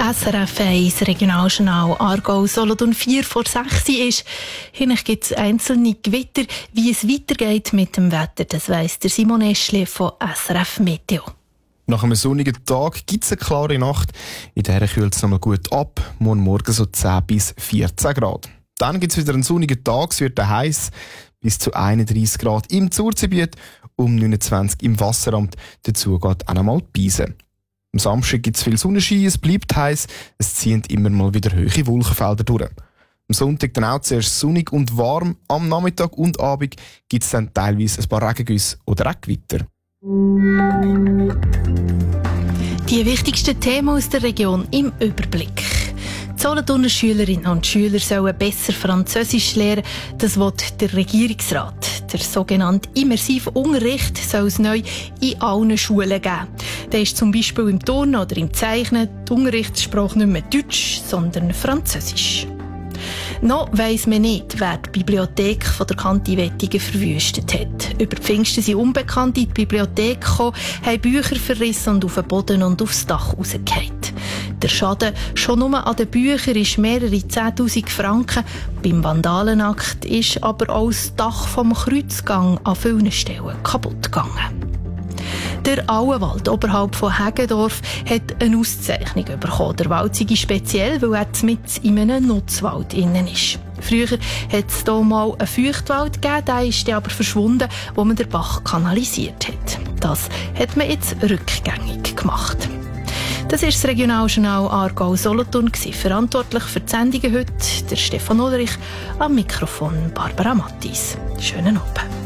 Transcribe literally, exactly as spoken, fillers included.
S R F eins Regionaljournal Aargau Solothurn vier vor sechs ist. Hier gibt es einzelne Gewitter. Wie es weitergeht mit dem Wetter, das weiss der Simon Eschli von S R F Meteo. Nach einem sonnigen Tag gibt es eine klare Nacht. In der kühlt es nochmal gut ab. Morgen Morgen so zehn bis vierzehn Grad. Dann gibt es wieder einen sonnigen Tag. Es wird heiß, bis zu einunddreissig Grad im Zurzebiet, um neunundzwanzig im Wasseramt. Dazu geht auch nochmal die Beise. Am Samstag gibt es viel Sonnenschein, es bleibt heiß, es ziehen immer mal wieder hohe Wolkenfelder durch. Am Sonntag dann auch zuerst sonnig und warm. Am Nachmittag und Abend gibt es dann teilweise ein paar Regengüsse oder auch Gewitter. Die wichtigsten Themen aus der Region im Überblick. Die Solothurner Schülerinnen und Schüler sollen besser Französisch lernen. Das will der Regierungsrat. Der sogenannte immersive Unterricht soll es neu in allen Schulen geben. Der ist zum Beispiel im Turnen oder im Zeichnen die Unterrichtssprache nicht mehr Deutsch, sondern Französisch. Noch weiss man nicht, wer die Bibliothek von der Kanti Wettigen verwüstet hat. Über die Pfingsten sind Unbekannte in die Bibliothek gekommen, haben Bücher verrissen und auf den Boden und aufs Dach rausgefallen. Der Schaden schon nur an den Büchern ist mehrere zehntausend Franken. Beim Vandalenakt ist aber auch das Dach vom Kreuzgang an vielen Stellen kaputt gegangen. Der Auenwald oberhalb von Heggendorf hat eine Auszeichnung bekommen. Der Wald sei speziell, weil er mitten in einem Nutzwald innen ist. Früher hat es hier mal einen Feuchtwald gegeben, der ist dann aber verschwunden, wo man den Bach kanalisiert hat. Das hat man jetzt rückgängig gemacht. Das ist das Regionaljournal Aargau Solothurn. Verantwortlich für die Sendungen heute der Stefan Ulrich, am Mikrofon Barbara Mattis. Schönen Abend.